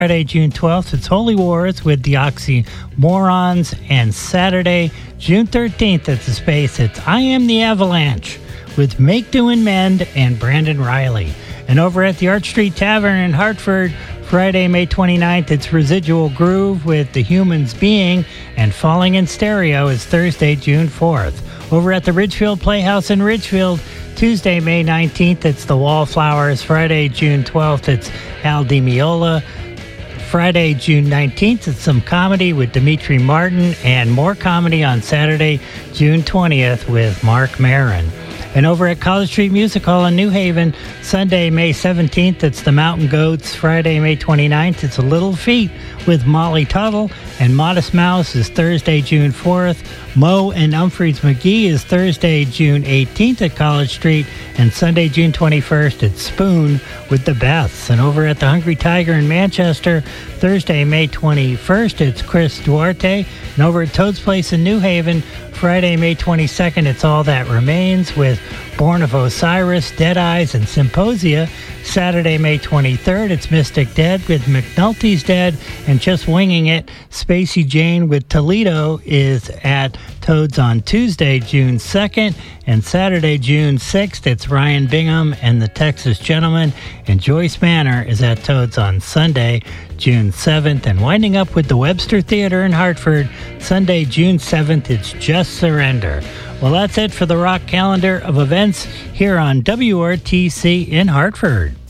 Friday, June 12th, it's Holy Wars with the Oxymorons. And Saturday, June 13th, at the Space, it's I Am the Avalanche with Make Do and Mend and Brandon Riley. And over at the Arch Street Tavern in Hartford, Friday, May 29th, it's Residual Groove with The Humans Being, and Falling in Stereo is Thursday, June 4th. Over at the Ridgefield Playhouse in Ridgefield, Tuesday, May 19th, it's The Wallflowers. Friday, June 12th, it's Al Di Meola. Friday, June 19th, it's some comedy with Dimitri Martin, and more comedy on Saturday, June 20th with Mark Maron. And over at College Street Music Hall in New Haven, Sunday, May 17th, it's the Mountain Goats. Friday, May 29th, it's a Little Feat with Molly Tuttle. And Modest Mouse is Thursday, June 4th. Moe and Humphreys McGee is Thursday, June 18th at College Street. And Sunday, June 21st, it's Spoon with the Beths. And over at the Hungry Tiger in Manchester, Thursday, May 21st, it's Chris Duarte. And over at Toad's Place in New Haven, Friday, May 22nd, it's All That Remains with Born of Osiris, Dead Eyes, and Symposia. Saturday, May 23rd, it's Mystic Dead with McNulty's Dead, and Just Winging It, Spacey Jane with Toledo is at Toad's on Tuesday, June 2nd, and Saturday, June 6th, it's Ryan Bingham and the Texas Gentlemen, and Joyce Manor is at Toad's on Sunday, June 7th, and winding up with the Webster Theater in Hartford, Sunday, June 7th, it's Just Surrender. Well, that's it for the rock calendar of events here on WRTC in Hartford.